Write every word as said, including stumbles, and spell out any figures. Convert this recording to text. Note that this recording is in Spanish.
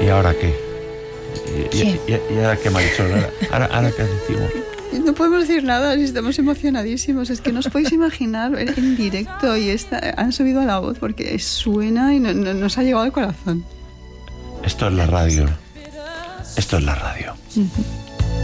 ¿Y ahora qué? ¿Y, ¿Qué? y, y, y ahora qué, Marisol? ¿Ahora, ahora, ahora qué decimos? No podemos decir nada, estamos emocionadísimos. Es que no os podéis imaginar ver en directo y esta, han subido a la voz porque suena y no, no, nos ha llegado al corazón. Esto es la radio. Esto es la radio. Uh-huh.